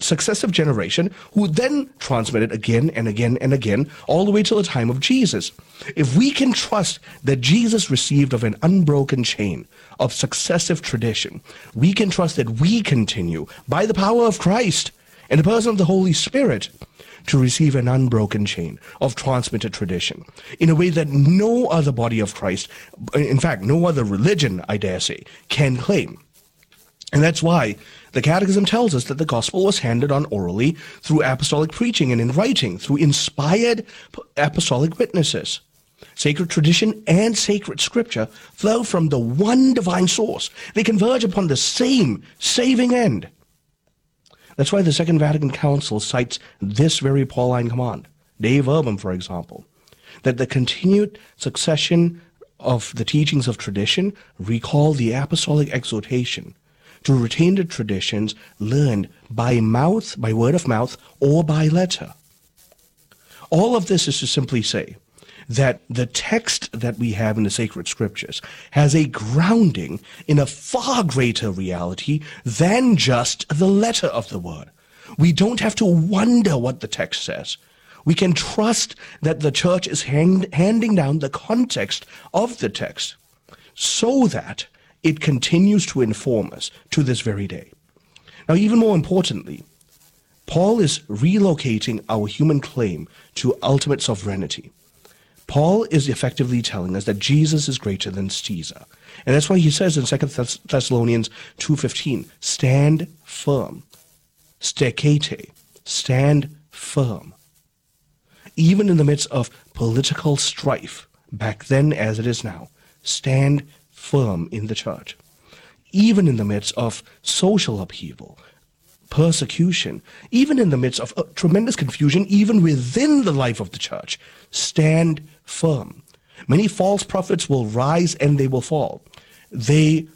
successive generation who then transmitted again and again and again all the way till the time of Jesus. If we can trust that Jesus received of an unbroken chain of successive tradition, we can trust that we continue by the power of Christ and the person of the Holy Spirit to receive an unbroken chain of transmitted tradition in a way that no other body of Christ, in fact, no other religion, I dare say, can claim. And that's why the Catechism tells us that the gospel was handed on orally through apostolic preaching and in writing through inspired apostolic witnesses. Sacred tradition and sacred scripture flow from the one divine source. They converge upon the same saving end. That's why the Second Vatican Council cites this very Pauline command, Dei Verbum, for example, that the continued succession of the teachings of tradition recall the apostolic exhortation to retain the traditions learned by mouth, by word of mouth, or by letter. All of this is to simply say that the text that we have in the sacred scriptures has a grounding in a far greater reality than just the letter of the word. We don't have to wonder what the text says. We can trust that the church is handing down the context of the text so that it continues to inform us to this very day. Now, even more importantly, Paul is relocating our human claim to ultimate sovereignty. Paul is effectively telling us that Jesus is greater than Caesar. And that's why he says in 2 Thessalonians 2:15, stand firm. Stekete, stand firm. Even in the midst of political strife, back then as it is now, stand firm in the church. Even in the midst of social upheaval, persecution, even in the midst of tremendous confusion, even within the life of the church, stand firm. Many false prophets will rise and they will fall. They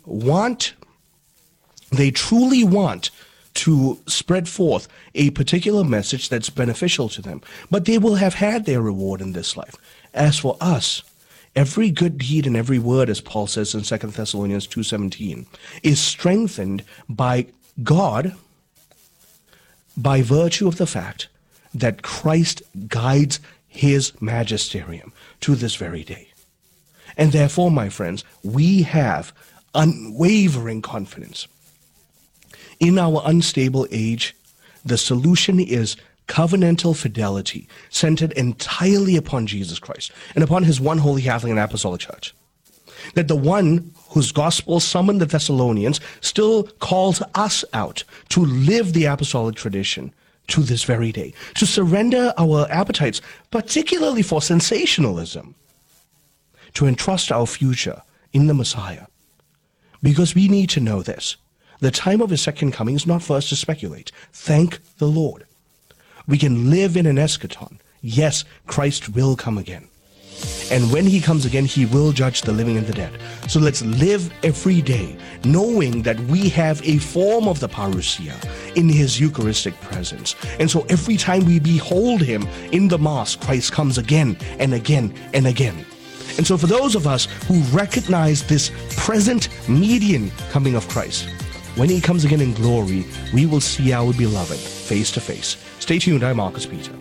truly want to spread forth a particular message that's beneficial to them, but they will have had their reward in this life. As for us, every good deed and every word, as Paul says in 2 Thessalonians 2:17, is strengthened by God by virtue of the fact that Christ guides his magisterium to this very day. And therefore, my friends, we have unwavering confidence. In our unstable age, the solution is covenantal fidelity, centered entirely upon Jesus Christ and upon his one holy Catholic and Apostolic Church. That the one whose gospel summoned the Thessalonians still calls us out to live the apostolic tradition to this very day, to surrender our appetites, particularly for sensationalism, to entrust our future in the Messiah. Because we need to know this. The time of his second coming is not for us to speculate. Thank the Lord. We can live in an eschaton. Yes, Christ will come again. And when he comes again, he will judge the living and the dead. So let's live every day knowing that we have a form of the parousia in his Eucharistic presence. And so every time we behold him in the Mass, Christ comes again and again and again. And so for those of us who recognize this present median coming of Christ, when he comes again in glory, we will see our beloved face to face. Stay tuned. I'm Marcus Peter.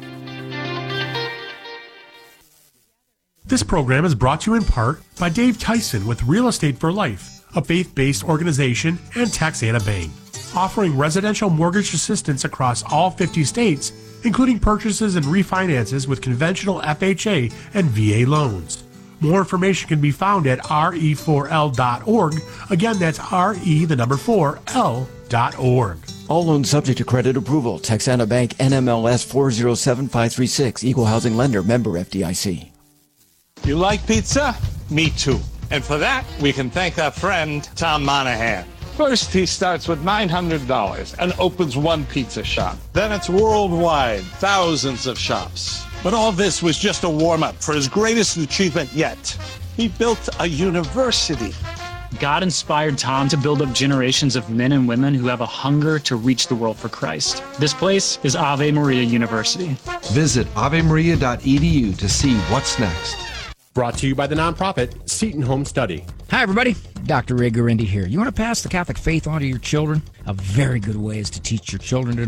This program is brought to you in part by Dave Tyson with Real Estate for Life, a faith-based organization, and Taxana Bank, offering residential mortgage assistance across all 50 states, including purchases and refinances with conventional FHA and VA loans. More information can be found at re4l.org. Again, that's re4l.org. All loans subject to credit approval. Texana Bank, NMLS 407536. Equal housing lender. Member FDIC. You like pizza? Me too. And for that, we can thank our friend, Tom Monahan. First, he starts with $900 and opens one pizza shop. Then it's worldwide, thousands of shops. But all this was just a warm-up for his greatest achievement yet. He built a university. God inspired Tom to build up generations of men and women who have a hunger to reach the world for Christ. This place is Ave Maria University. Visit avemaria.edu to see what's next. Brought to you by the nonprofit Seton Home Study. Hi, everybody. Dr. Ray Guarendi here. You want to pass the Catholic faith on to your children? A very good way is to teach your children at home.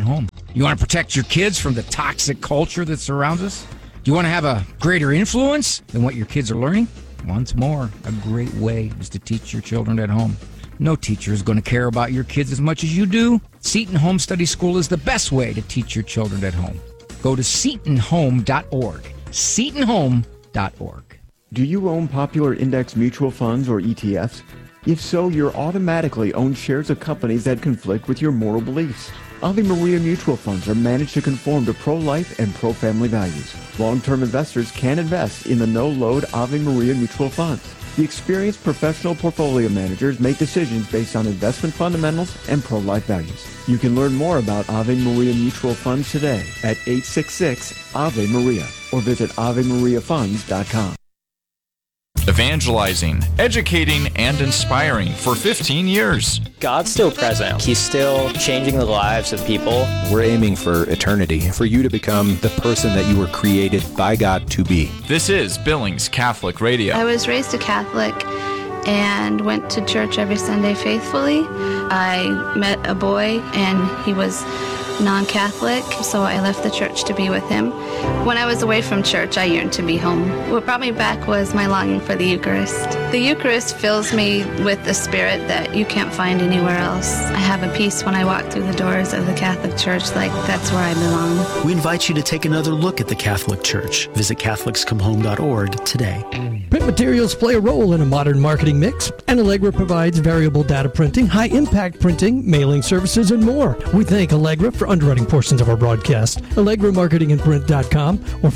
You want to protect your kids from the toxic culture that surrounds us? Do you want to have a greater influence than what your kids are learning? Once more, a great way is to teach your children at home. No teacher is going to care about your kids as much as you do. Seton Home Study School is the best way to teach your children at home. Go to setonhome.org. setonhome.org. Do you own popular index mutual funds or ETFs? If so, you're automatically own shares of companies that conflict with your moral beliefs. Ave Maria mutual funds are managed to conform to pro-life and pro-family values. Long-term investors can invest in the no-load Ave Maria mutual funds. The experienced professional portfolio managers make decisions based on investment fundamentals and pro-life values. You can learn more about Ave Maria mutual funds today at 866-AVE-MARIA or visit AveMariaFunds.com. Evangelizing, educating, and inspiring for 15 years. God's still present. He's still changing the lives of people. We're aiming for eternity, for you to become the person that you were created by God to be. This is Billings Catholic Radio. I was raised a Catholic and went to church every Sunday faithfully. I met a boy and he was non-Catholic, so I left the church to be with him. When I was away from church, I yearned to be home. What brought me back was my longing for the Eucharist. The Eucharist fills me with the spirit that you can't find anywhere else. I have a peace when I walk through the doors of the Catholic Church, like that's where I belong. We invite you to take another look at the Catholic Church. Visit CatholicsComeHome.org today. Print materials play a role in a modern marketing mix, and Allegra provides variable data printing, high-impact printing, mailing services, and more. We thank Allegra for underwriting portions of our broadcast. AllegraMarketingandPrint.com or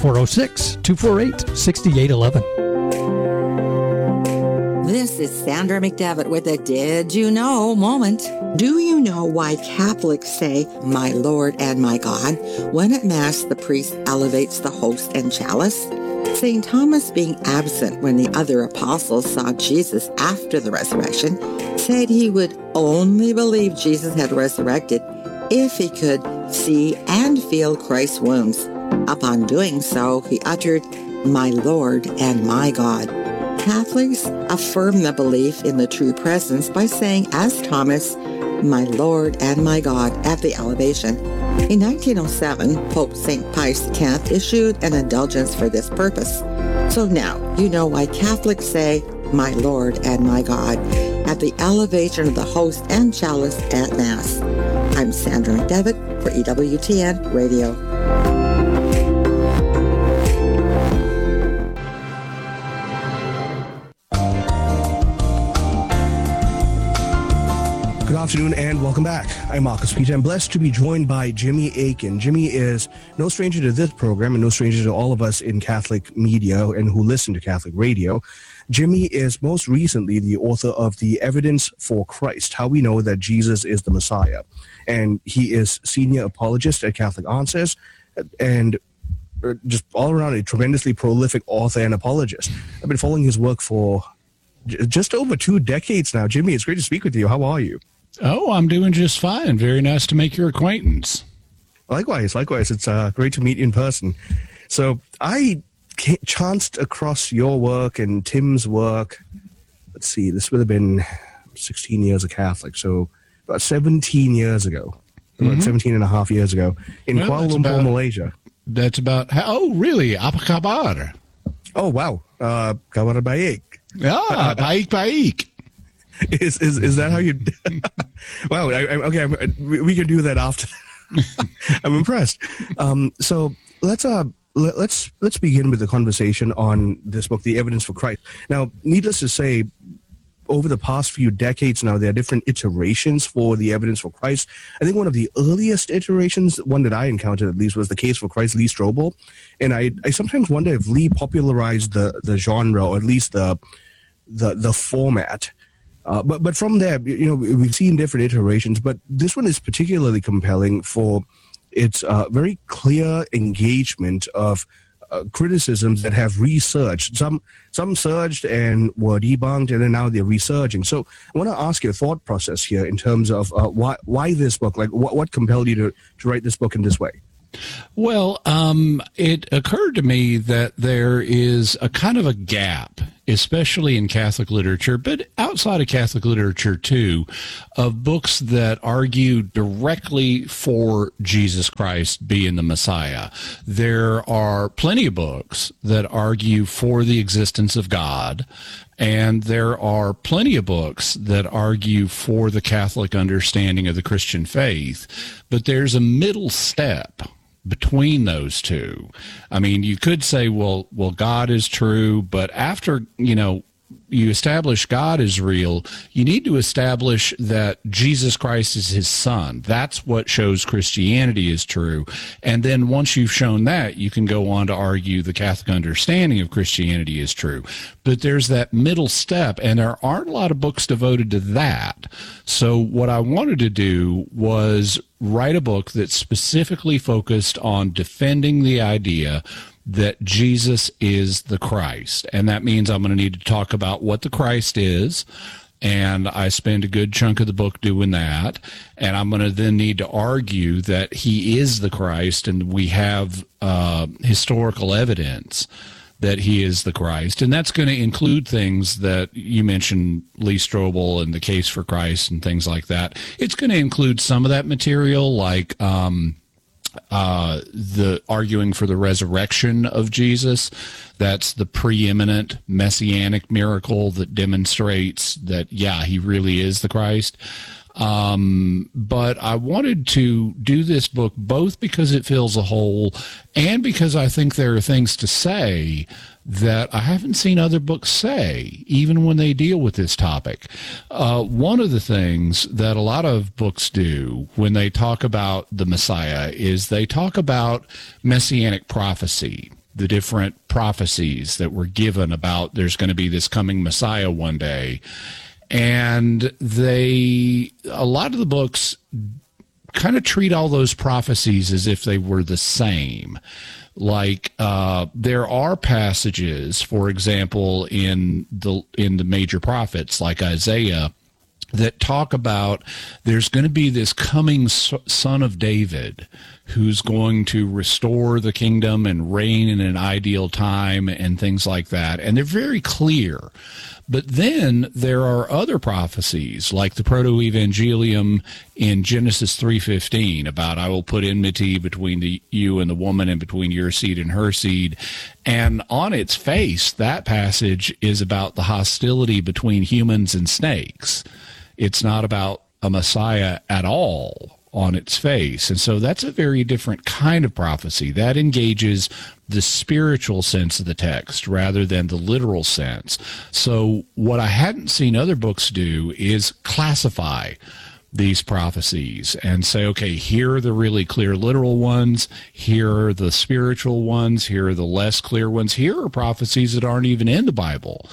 406-248-6811. This is Sandra McDevitt with a Did You Know moment. Do you know why Catholics say, "My Lord and my God," when at Mass the priest elevates the host and chalice? St. Thomas, being absent when the other apostles saw Jesus after the resurrection, said he would only believe Jesus had resurrected if he could see and feel Christ's wounds. Upon doing so, he uttered, "My Lord and my God." Catholics affirm the belief in the true presence by saying, as Thomas, "My Lord and my God," at the elevation. In 1907, Pope St. Pius X issued an indulgence for this purpose. So now you know why Catholics say, "My Lord and my God," at the elevation of the host and chalice at Mass. I'm Sandra McDevitt for EWTN Radio. Good afternoon and welcome back. I'm Marcus Peter. I'm blessed to be joined by Jimmy Akin. Jimmy is no stranger to this program and no stranger to all of us in Catholic media and who listen to Catholic radio. Jimmy is most recently the author of The Evidence for Christ, How We Know That Jesus is the Messiah. And he is senior apologist at Catholic Answers and just all around a tremendously prolific author and apologist. I've been following his work for just over 2 decades now. Jimmy, it's great to speak with you. How are you? Oh, I'm doing just fine. Very nice to make your acquaintance. Likewise. It's great to meet you in person. So I chanced across your work and Tim's work. Let's see, this would have been 16 years a Catholic, so about 17 years ago, about 17 and a half years ago, in Kuala Lumpur, Malaysia. That's about, really? Apa kabar? Oh, wow. Kabar baik. Baik. Is that how you? Wow. Okay. We can do that after. I'm impressed. So let's begin with the conversation on this book, The Evidence for Christ. Now, needless to say, over the past few decades now, there are different iterations for The Evidence for Christ. I think one of the earliest iterations, one that I encountered at least, was The Case for Christ, Lee Strobel. And I sometimes wonder if Lee popularized the genre, or at least the format. But from there, we've seen different iterations, but this one is particularly compelling for its very clear engagement of criticisms that have resurged. Some surged and were debunked, and then now they're resurging. So I want to ask your thought process here in terms of why this book, like what compelled you to write this book in this way? Well, it occurred to me that there is a kind of a gap especially in Catholic literature, but outside of Catholic literature too, of books that argue directly for Jesus Christ being the Messiah. There are plenty of books that argue for the existence of God, and there are plenty of books that argue for the Catholic understanding of the Christian faith, but there's a middle step between those two. I mean, you could say, well, God is true, but after, you establish God is real, you need to establish that Jesus Christ is his son. That's what shows Christianity is true. And then once you've shown that, you can go on to argue the Catholic understanding of Christianity is true. But there's that middle step, and there aren't a lot of books devoted to that. So what I wanted to do was write a book that specifically focused on defending the idea that Jesus is the Christ. And that means I'm going to need to talk about what the Christ is, and I spend a good chunk of the book doing that. And I'm going to then need to argue that he is the Christ, and we have historical evidence that he is the Christ. And that's going to include things that you mentioned, Lee Strobel and the Case for Christ and things like that. It's going to include some of that material, like the arguing for the resurrection of Jesus. That's the preeminent messianic miracle that demonstrates that, yeah, he really is the Christ. But I wanted to do this book both because it fills a hole and because I think there are things to say that I haven't seen other books say, even when they deal with this topic. One of the things that a lot of books do when they talk about the Messiah is they talk about messianic prophecy, the different prophecies that were given about there's going to be this coming Messiah one day. And a lot of the books kind of treat all those prophecies as if they were the same. Like there are passages, for example, in the major prophets like Isaiah, that talk about there's going to be this coming son of David who's going to restore the kingdom and reign in an ideal time and things like that. And they're very clear. But then there are other prophecies, like the Proto-Evangelium in Genesis 3:15, about I will put enmity between you and the woman and between your seed and her seed. And on its face, that passage is about the hostility between humans and snakes. It's not about a Messiah at all on its face. And so that's a very different kind of prophecy. That engages the spiritual sense of the text rather than the literal sense. So what I hadn't seen other books do is classify these prophecies and say, okay, here are the really clear literal ones, here are the spiritual ones, here are the less clear ones, here are prophecies that aren't even in the Bible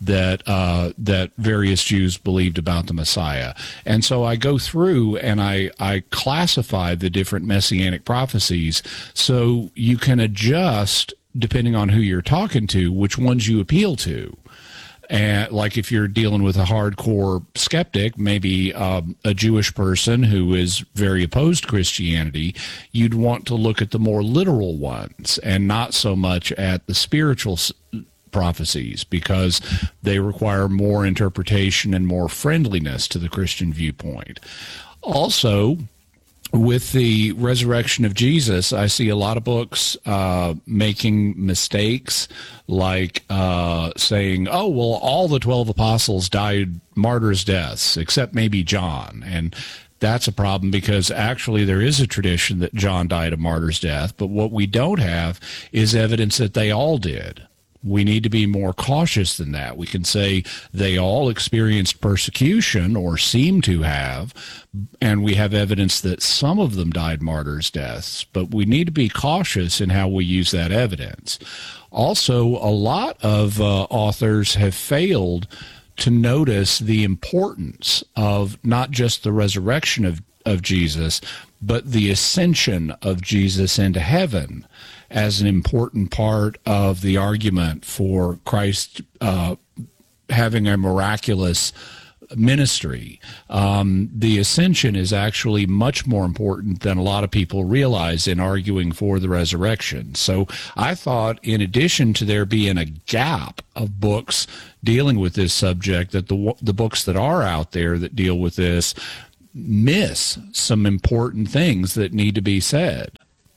that various Jews believed about the Messiah. And so I go through and I classify the different messianic prophecies so you can adjust, depending on who you're talking to, which ones you appeal to. And like if you're dealing with a hardcore skeptic, maybe a Jewish person who is very opposed to Christianity, you'd want to look at the more literal ones and not so much at the spiritual prophecies, because they require more interpretation and more friendliness to the Christian viewpoint. Also, with the resurrection of Jesus, I see a lot of books making mistakes, like saying, oh, well, all the 12 apostles died martyrs' deaths, except maybe John. And that's a problem, because actually there is a tradition that John died a martyr's death, but what we don't have is evidence that they all did. We need to be more cautious than that. We can say they all experienced persecution or seem to have, and we have evidence that some of them died martyrs' deaths, but we need to be cautious in how we use that evidence. Also, a lot of authors have failed to notice the importance of not just the resurrection of Jesus, but the ascension of Jesus into heaven as an important part of the argument for Christ having a miraculous ministry. The ascension is actually much more important than a lot of people realize in arguing for the resurrection. So I thought, in addition to there being a gap of books dealing with this subject, that the books that are out there that deal with this miss some important things that need to be said.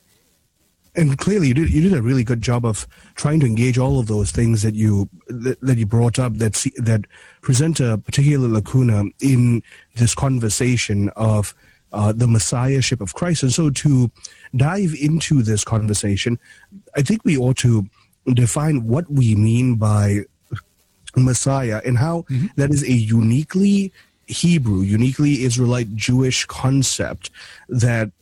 And clearly, you did a really good job of trying to engage all of those things that you brought up that present a particular lacuna in this conversation of the messiahship of Christ. And so, to dive into this conversation, I think we ought to define what we mean by Messiah and how that is a uniquely Hebrew, uniquely Israelite Jewish concept that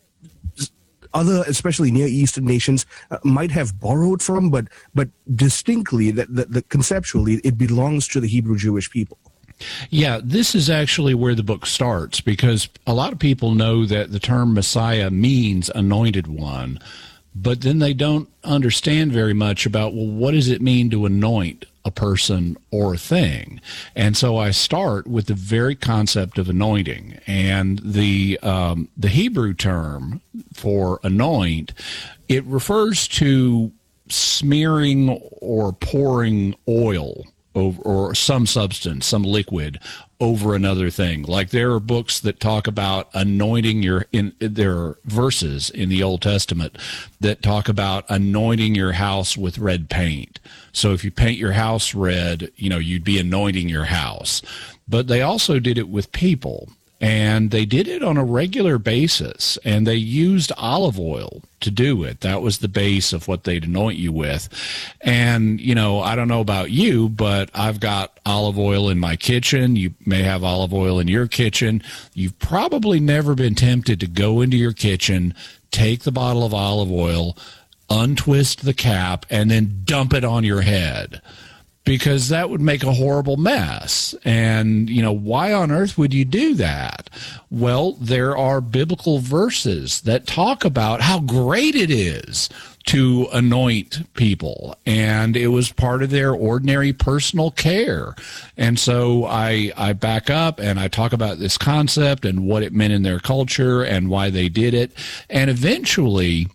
other, especially Near Eastern nations, might have borrowed from, but distinctly, that conceptually, it belongs to the Hebrew Jewish people. Yeah, this is actually where the book starts, because a lot of people know that the term Messiah means anointed one, but then they don't understand very much about, well, what does it mean to anoint a person or a thing? And so I start with the very concept of anointing, and the Hebrew term for anoint, it refers to smearing or pouring oil over, or some substance, some liquid, over another thing. Like, there are books that talk about anointing there are verses in the Old Testament that talk about anointing your house with red paint. So if you paint your house red, you'd be anointing your house. But they also did it with people, and they did it on a regular basis, and they used olive oil to do it. That was the base of what they'd anoint you with. And, I don't know about you, but I've got olive oil in my kitchen. You may have olive oil in your kitchen. You've probably never been tempted to go into your kitchen, take the bottle of olive oil, untwist the cap, and then dump it on your head, because that would make a horrible mess. And, why on earth would you do that? Well, there are biblical verses that talk about how great it is to anoint people, and it was part of their ordinary personal care. And so I back up and I talk about this concept and what it meant in their culture and why they did it. And eventually,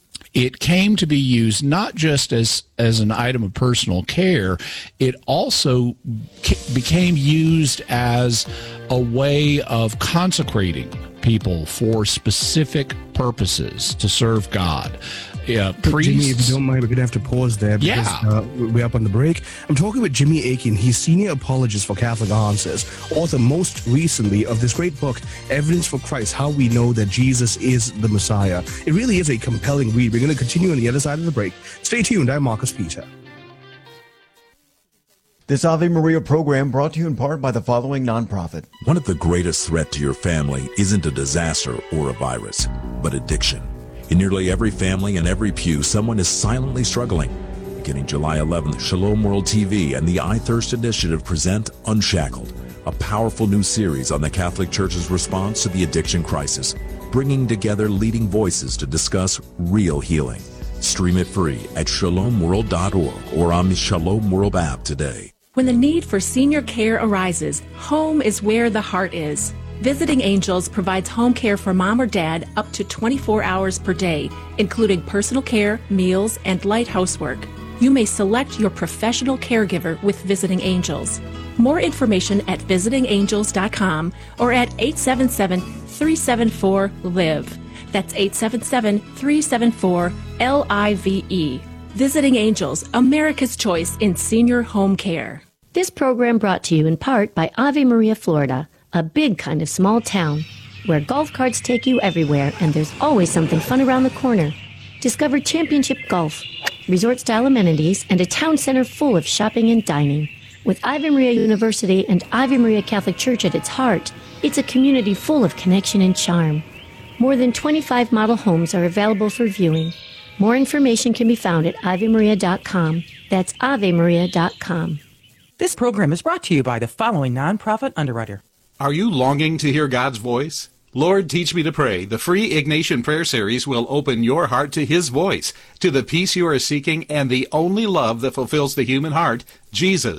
it came to be used not just as an item of personal care, it also became used as a way of consecrating people for specific purposes to serve God. Priests. Jimmy, if you don't mind, we're going to have to pause there because we're up on the break. I'm talking with Jimmy Akin. He's senior apologist for Catholic Answers, author most recently of this great book, Evidence for Christ, How We Know That Jesus is the Messiah. It really is a compelling read. We're going to continue on the other side of the break. Stay tuned. I'm Marcus Peter. This Ave Maria program brought to you in part by the following nonprofit. One of the greatest threats to your family isn't a disaster or a virus, but addiction. In nearly every family and every pew, someone is silently struggling. Beginning July 11th, Shalom World TV and the I Thirst Initiative present Unshackled, a powerful new series on the Catholic Church's response to the addiction crisis, bringing together leading voices to discuss real healing. Stream it free at shalomworld.org or on the Shalom World app today. When the need for senior care arises, home is where the heart is. Visiting Angels provides home care for mom or dad up to 24 hours per day, including personal care, meals, and light housework. You may select your professional caregiver with Visiting Angels. More information at visitingangels.com or at 877-374-LIVE. That's 877-374-LIVE. Visiting Angels, America's choice in senior home care. This program brought to you in part by Ave Maria, Florida, a big kind of small town where golf carts take you everywhere and there's always something fun around the corner. Discover championship golf, resort-style amenities, and a town center full of shopping and dining. With Ave Maria University and Ave Maria Catholic Church at its heart, it's a community full of connection and charm. More than 25 model homes are available for viewing. More information can be found at avemaria.com. That's avemaria.com. This program is brought to you by the following nonprofit underwriter. Are you longing to hear God's voice? Lord, Teach Me to Pray, the free Ignatian Prayer Series will open your heart to His voice, to the peace you are seeking, and the only love that fulfills the human heart, Jesus.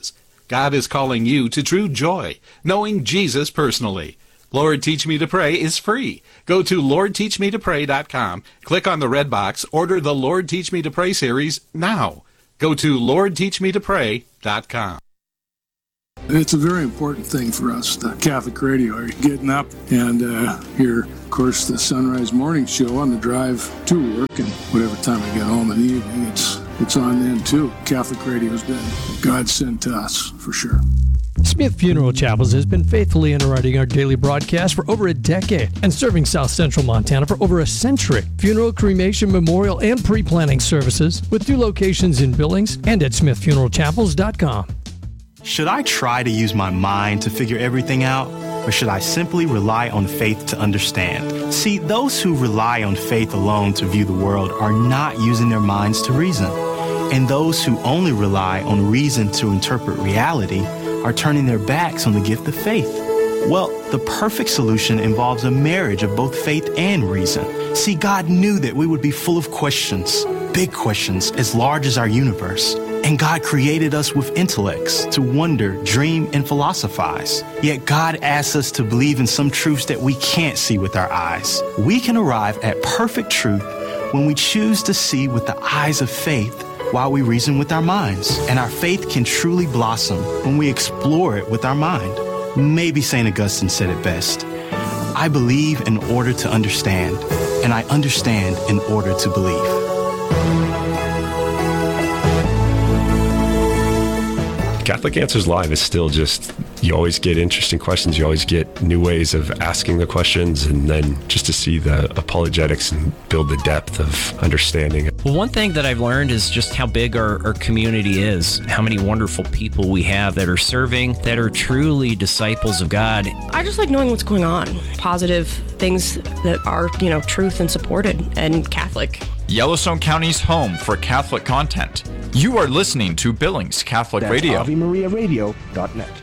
God is calling you to true joy, knowing Jesus personally. Lord Teach Me to Pray is free. Go to LordTeachMeToPray.com, click on the red box, order the Lord Teach Me to Pray series now. Go to LordTeachMeToPray.com. It's a very important thing for us, the Catholic radio. You're getting up and hear, of course, the Sunrise Morning Show on the drive to work, and whatever time I get home in the evening, it's on then too. Catholic radio's been God sent to us, for sure. Smith Funeral Chapels has been faithfully underwriting our daily broadcast for over a decade and serving South Central Montana for over a century. Funeral, cremation, memorial, and pre-planning services with 2 locations in Billings and at smithfuneralchapels.com. Should I try to use my mind to figure everything out, or should I simply rely on faith to understand? See, those who rely on faith alone to view the world are not using their minds to reason. And those who only rely on reason to interpret reality are turning their backs on the gift of faith. Well, the perfect solution involves a marriage of both faith and reason. See, God knew that we would be full of questions, big questions as large as our universe. And God created us with intellects to wonder, dream, and philosophize. Yet God asks us to believe in some truths that we can't see with our eyes. We can arrive at perfect truth when we choose to see with the eyes of faith while we reason with our minds. And our faith can truly blossom when we explore it with our mind. Maybe St. Augustine said it best. I believe in order to understand, and I understand in order to believe. Catholic Answers Live is still just, you always get interesting questions. You always get new ways of asking the questions, and then just to see the apologetics and build the depth of understanding. Well, one thing that I've learned is just how big our community is, how many wonderful people we have that are serving, that are truly disciples of God. I just like knowing what's going on, positive things that are, truth and supported and Catholic. Yellowstone County's home for Catholic content. You are listening to Billings Catholic That's Radio. AveMariaRadio.net.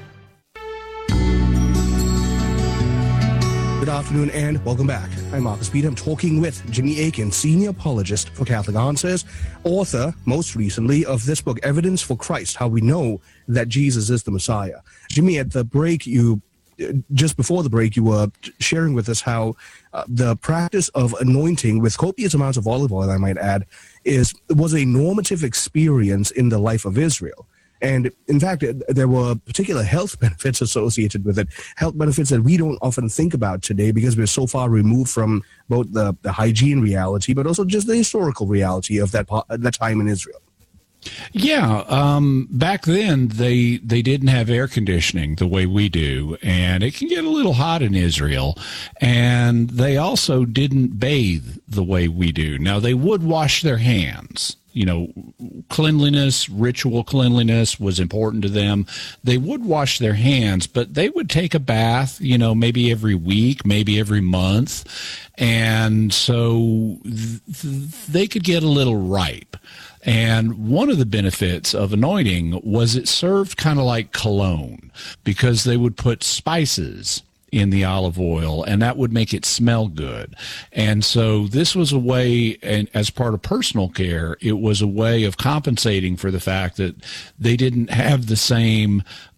Good afternoon and welcome back. I'm Marcus Peter. I'm talking with Jimmy Akin, Senior Apologist for Catholic Answers, author, most recently, of this book, Evidence for Christ, How We Know That Jesus is the Messiah. Jimmy, at the break, just before the break, you were sharing with us how the practice of anointing with copious amounts of olive oil, I might add, was a normative experience in the life of Israel. And in fact, there were particular health benefits associated with it, health benefits that we don't often think about today because we're so far removed from both the hygiene reality, but also just the historical reality of that time in Israel. Yeah, back then they didn't have air conditioning the way we do, and it can get a little hot in Israel, and they also didn't bathe the way we do. Now, they would wash their hands. Cleanliness, ritual cleanliness was important to them. They would wash their hands, but they would take a bath, maybe every week, maybe every month, and so they could get a little ripe. And one of the benefits of anointing was it served kind of like cologne because they would put spices in the olive oil and that would make it smell good. And so this was a way, and as part of personal care, it was a way of compensating for the fact that they didn't have the same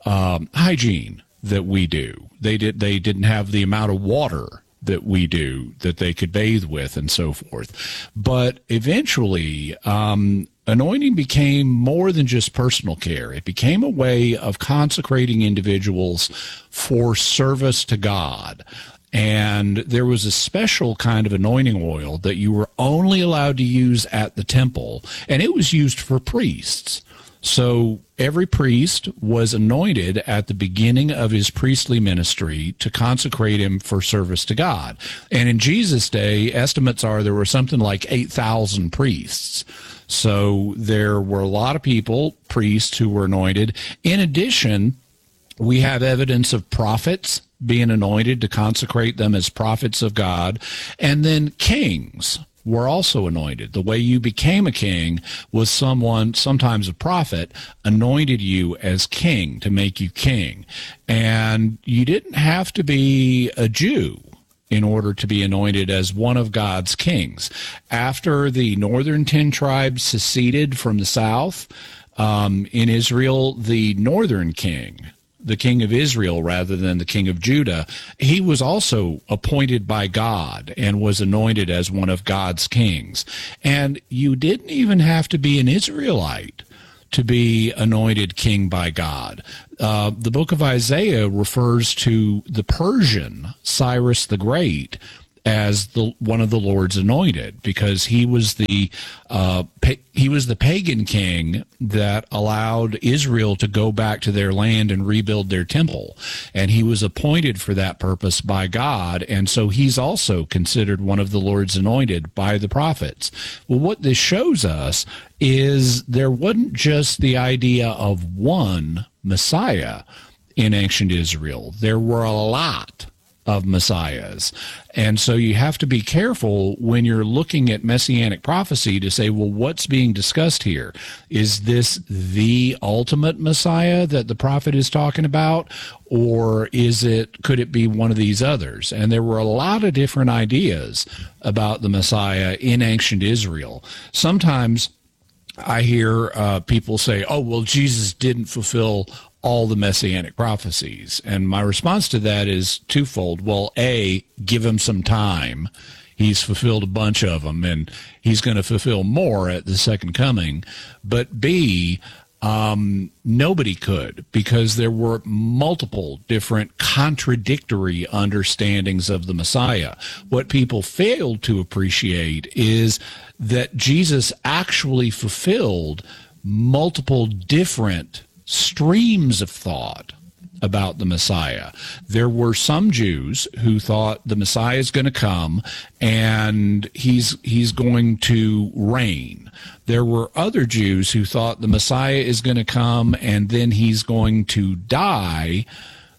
hygiene that we do. They didn't have the amount of water that we do that they could bathe with and so forth. But eventually, anointing became more than just personal care. It became a way of consecrating individuals for service to God. And there was a special kind of anointing oil that you were only allowed to use at the temple, and it was used for priests. So every priest was anointed at the beginning of his priestly ministry to consecrate him for service to God. And in Jesus' day, estimates are there were something like 8,000 priests. So there were a lot of people, priests, who were anointed. In addition, we have evidence of prophets being anointed to consecrate them as prophets of God. And then kings were also anointed. The way you became a king was someone, sometimes a prophet, anointed you as king to make you king. And you didn't have to be a Jew in order to be anointed as one of God's kings. After the northern 10 tribes seceded from the south, In Israel, the northern king, the king of Israel rather than the king of Judah, he was also appointed by God and was anointed as one of God's kings. And you didn't even have to be an Israelite to be anointed king by God. The book of Isaiah refers to the Persian Cyrus the Great as one of the Lord's anointed, because he was the pagan king that allowed Israel to go back to their land and rebuild their temple, and he was appointed for that purpose by God, and so he's also considered one of the Lord's anointed by the prophets. Well, what this shows us is there wasn't just the idea of one Messiah in ancient Israel. There were a lot of messiahs. And so you have to be careful when you're looking at messianic prophecy to say, well, what's being discussed here? Is this the ultimate Messiah that the prophet is talking about? Or could it be one of these others? And there were a lot of different ideas about the Messiah in ancient Israel. Sometimes I hear people say, oh, well, Jesus didn't fulfill all the messianic prophecies. And my response to that is twofold. Well, A, give him some time. He's fulfilled a bunch of them, and he's going to fulfill more at the second coming. But B, nobody could, because there were multiple different contradictory understandings of the Messiah. What people failed to appreciate is that Jesus actually fulfilled multiple different streams of thought about the Messiah. There were some Jews who thought the Messiah is going to come and he's going to reign. There were other Jews who thought the Messiah is going to come and then he's going to die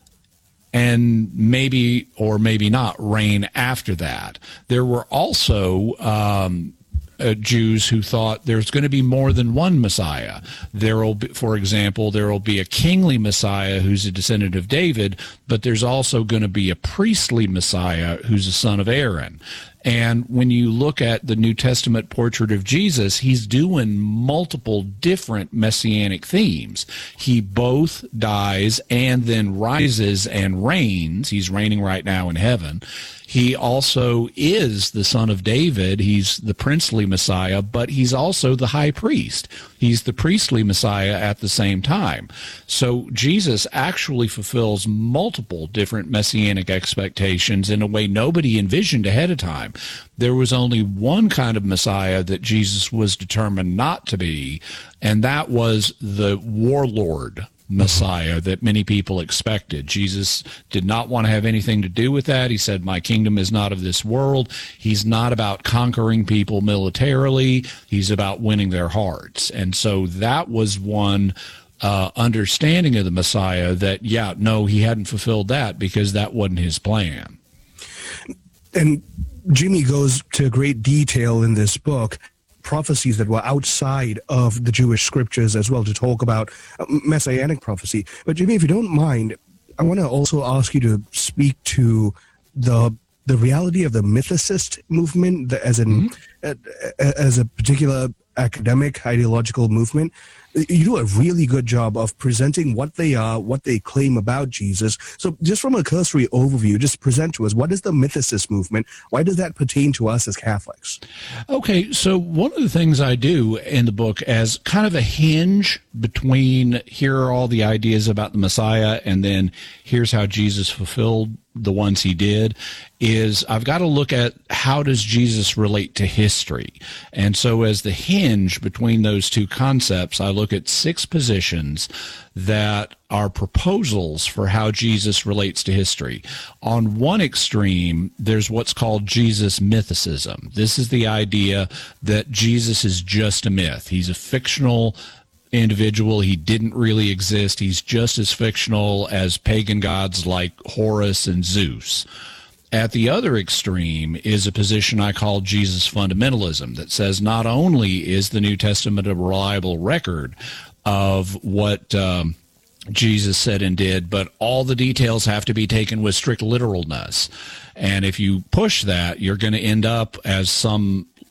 and maybe or maybe not reign after that. There were also Jews who thought there's going to be more than one Messiah. There will be, for example, there will be a kingly Messiah who's a descendant of David, but there's also going to be a priestly Messiah who's a son of Aaron. And when you look at the New Testament portrait of Jesus, he's doing multiple different messianic themes. He both dies and then rises and reigns. He's reigning right now in heaven. He also is the son of David. He's the princely Messiah, but he's also the high priest. He's the priestly Messiah at the same time. So Jesus actually fulfills multiple different messianic expectations in a way nobody envisioned ahead of time. There was only one kind of Messiah that Jesus was determined not to be, and that was the warlord Messiah that many people expected. Jesus did not want to have anything to do with that. He said, my kingdom is not of this world. He's not about conquering people militarily. He's about winning their hearts. And so that was one understanding of the Messiah that, he hadn't fulfilled that because that wasn't his plan. And Jimmy goes to great detail in this book, prophecies that were outside of the Jewish scriptures as well, to talk about messianic prophecy. But Jimmy, if you don't mind, I want to also ask you to speak to the reality of the mythicist movement as a particular academic ideological movement. You do a really good job of presenting what they are, what they claim about Jesus. So just from a cursory overview, just present to us, what is the mythicist movement? Why does that pertain to us as Catholics? Okay, so one of the things I do in the book as kind of a hinge between here are all the ideas about the Messiah and then here's how Jesus fulfilled the ones he did, is I've got to look at how does Jesus relate to history. And so as the hinge between those two concepts, I look at 6 positions that are proposals for how Jesus relates to history. On one extreme, there's what's called Jesus mythicism. This is the idea that Jesus is just a myth. He's a fictional individual. He didn't really exist. He's just as fictional as pagan gods like Horus and Zeus. At the other extreme is a position I call Jesus fundamentalism that says not only is the New Testament a reliable record of what Jesus said and did, but all the details have to be taken with strict literalness. And if you push that, you're going to end up, as some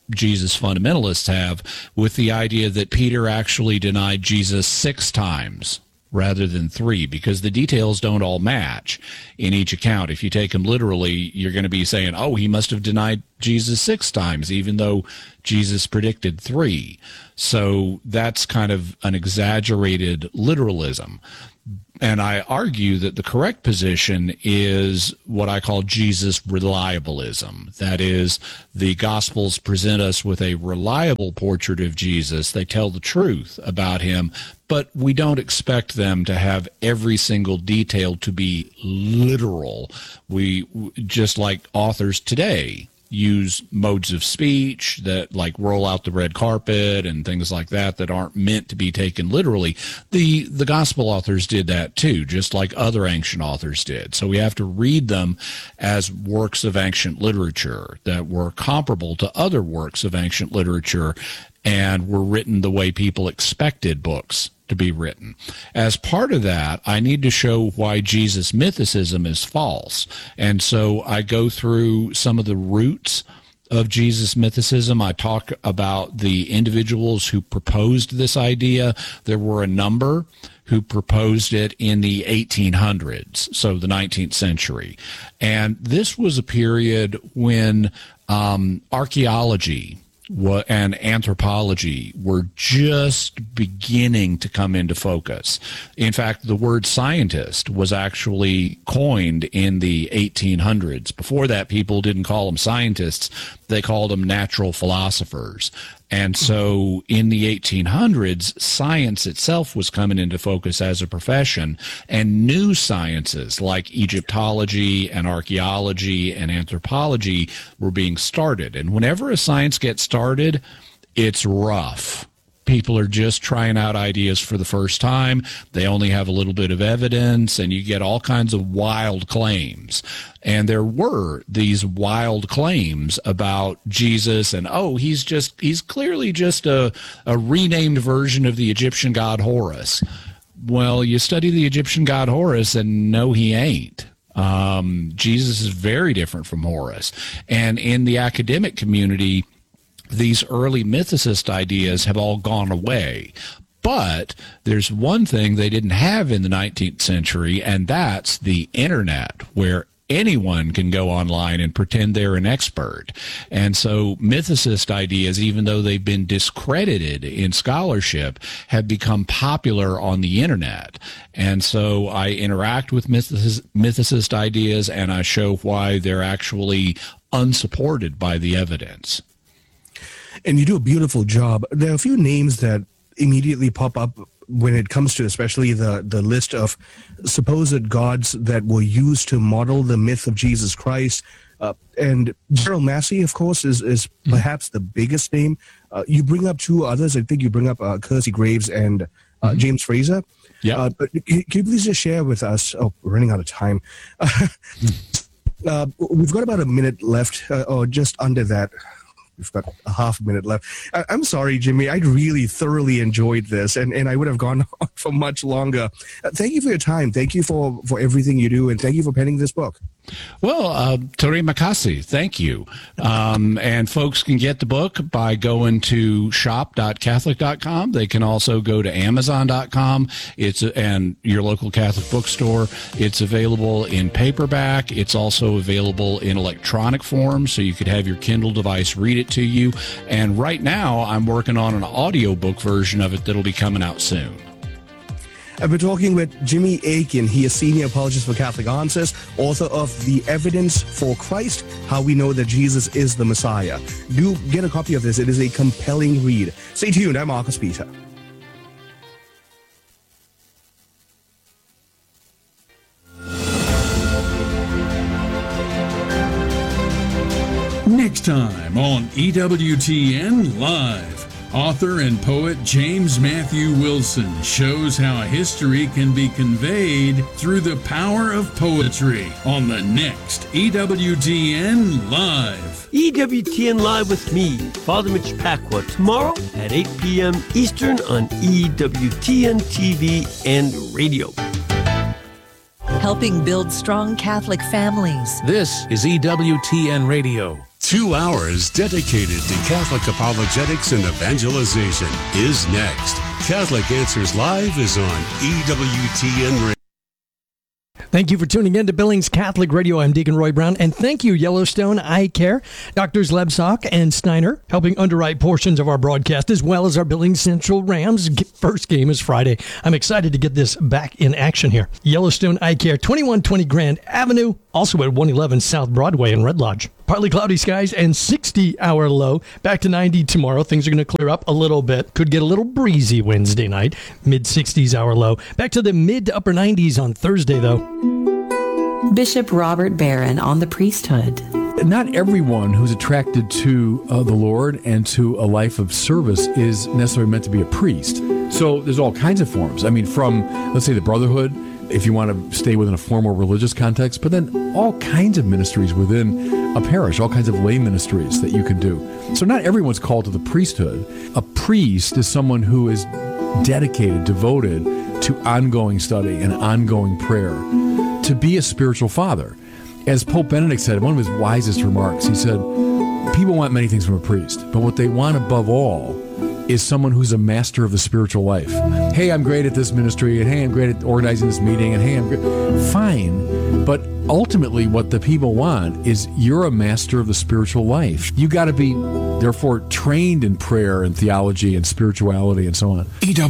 Jesus fundamentalists have with the idea that Peter actually denied Jesus 6 times rather than 3, because the details don't all match in each account. If you take them literally, you're going to be saying, oh, he must have denied Jesus 6 times, even though Jesus predicted 3. So that's kind of an exaggerated literalism. And I argue that the correct position is what I call Jesus reliabilism. That is, the Gospels present us with a reliable portrait of Jesus. They tell the truth about him, but we don't expect them to have every single detail to be literal. We, just like authors today, use modes of speech that like roll out the red carpet and things like that that aren't meant to be taken literally. The gospel authors did that too, just like other ancient authors did. So we have to read them as works of ancient literature that were comparable to other works of ancient literature and were written the way people expected books to be written. As part of that, I need to show why Jesus mythicism is false. And so I go through some of the roots of Jesus mythicism. I talk about the individuals who proposed this idea. There were a number who proposed it in the 1800s, so the 19th century. And this was a period when archaeology and anthropology were just beginning to come into focus. In fact, the word scientist was actually coined in the 1800s. Before that, people didn't call them scientists. They called them natural philosophers. And so in the 1800s, science itself was coming into focus as a profession, and new sciences like Egyptology and archaeology and anthropology were being started. And whenever a science gets started, it's rough. People are just trying out ideas for the first time. They only have a little bit of evidence, and you get all kinds of wild claims. And there were these wild claims about Jesus and, oh, he's clearly just a renamed version of the Egyptian god Horus. Well, you study the Egyptian god Horus and no, he ain't. Jesus is very different from Horus. And in the academic community, these early mythicist ideas have all gone away. But there's one thing they didn't have in the 19th century, and that's the internet, where anyone can go online and pretend they're an expert. And so mythicist ideas, even though they've been discredited in scholarship, have become popular on the internet. And so I interact with mythicist ideas, and I show why they're actually unsupported by the evidence. And you do a beautiful job. There are a few names that immediately pop up when it comes to especially the list of supposed gods that were used to model the myth of Jesus Christ. And Gerald Massey, of course, is perhaps the biggest name. You bring up 2 others. I think you bring up Kelsey Graves and James Fraser. Yeah. But can you please just share with us? Oh, we're running out of time. We've got about a minute left, or just under that. We've got a half minute left. I'm sorry, Jimmy. I really thoroughly enjoyed this, and I would have gone on for much longer. Thank you for your time. Thank you for everything you do, and thank you for penning this book. Well, Terima kasih. Thank you. And folks can get the book by going to shop.catholic.com. They can also go to amazon.com. And your local Catholic bookstore. It's available in paperback. It's also available in electronic form, so you could have your Kindle device read it to you. And right now, I'm working on an audiobook version of it that'll be coming out soon. I've been talking with Jimmy Akin. He is Senior Apologist for Catholic Answers, author of The Evidence for Christ, How We Know That Jesus is the Messiah. Do get a copy of this. It is a compelling read. Stay tuned. I'm Marcus Peter. Next time on EWTN Live, author and poet James Matthew Wilson shows how history can be conveyed through the power of poetry on the next EWTN Live. EWTN Live with me, Father Mitch Pacwa, tomorrow at 8 p.m. Eastern on EWTN TV and radio. helping build strong Catholic families. This is EWTN Radio. 2 hours dedicated to Catholic apologetics and evangelization is next. Catholic Answers Live is on EWTN Radio. Thank you for tuning in to Billings Catholic Radio. I'm Deacon Roy Brown, and thank you, Yellowstone Eye Care, Drs. Lebsock and Steiner, helping underwrite portions of our broadcast, as well as our Billings Central Rams. First game is Friday. I'm excited to get this back in action here. Yellowstone Eye Care, 2120 Grand Avenue, also at 111 South Broadway in Red Lodge. Partly cloudy skies and 60-hour low. Back to 90 tomorrow. Things are going to clear up a little bit. Could get a little breezy Wednesday night. Mid-60s hour low. Back to the mid to upper 90s on Thursday, though. Bishop Robert Barron on the priesthood. Not everyone who's attracted to the Lord and to a life of service is necessarily meant to be a priest. So there's all kinds of forms. I mean, from, let's say, the brotherhood, if you want to stay within a formal religious context, but then all kinds of ministries within a parish, all kinds of lay ministries that you can do. So not everyone's called to the priesthood. A priest is someone who is dedicated, devoted to ongoing study and ongoing prayer, to be a spiritual father. As Pope Benedict said, one of his wisest remarks, he said, people want many things from a priest, but what they want above all is someone who's a master of the spiritual life. Hey, I'm great at this ministry, and hey, I'm great at organizing this meeting, and hey, I'm great. Fine, but ultimately what the people want is you're a master of the spiritual life. You got to be, therefore, trained in prayer and theology and spirituality and so on.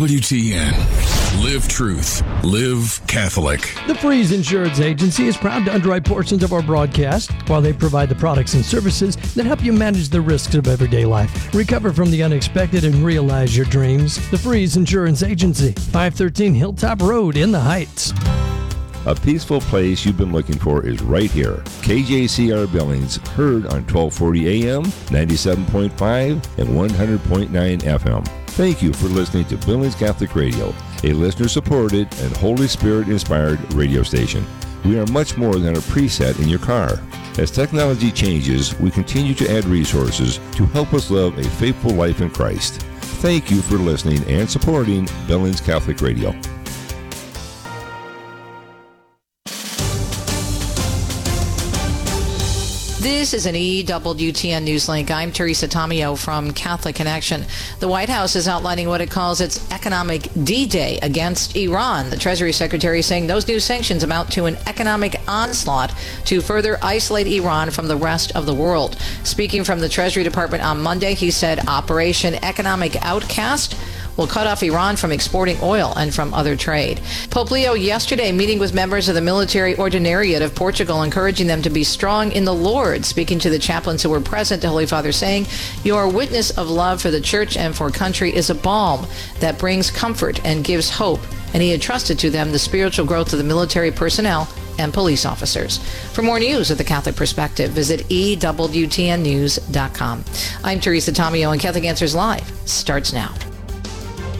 EWTN. Live truth. Live Catholic. The Freeze Insurance Agency is proud to underwrite portions of our broadcast while they provide the products and services that help you manage the risks of everyday life, recover from the unexpected, and realize your dreams. The Freeze Insurance Agency, 513 Hilltop Road in the Heights. A peaceful place you've been looking for is right here. KJCR Billings, heard on 1240 AM, 97.5, and 100.9 FM. Thank you for listening to Billings Catholic Radio, a listener-supported and Holy Spirit-inspired radio station. We are much more than a preset in your car. As technology changes, we continue to add resources to help us live a faithful life in Christ. Thank you for listening and supporting Billings Catholic Radio. This is an EWTN News Link. I'm Teresa Tomeo from Catholic Connection. The White House is outlining what it calls its economic D-Day against Iran. The Treasury Secretary is saying those new sanctions amount to an economic onslaught to further isolate Iran from the rest of the world. Speaking from the Treasury Department on Monday, he said Operation Economic Outcast will cut off Iran from exporting oil and from other trade. Pope Leo yesterday meeting with members of the military ordinariate of Portugal, encouraging them to be strong in the Lord. Speaking to the chaplains who were present, the Holy Father saying, "Your witness of love for the church and for country is a balm that brings comfort and gives hope." And he entrusted to them the spiritual growth of the military personnel and police officers. For more news of the Catholic Perspective, visit EWTNnews.com. I'm Teresa Tomeo, and Catholic Answers Live starts now.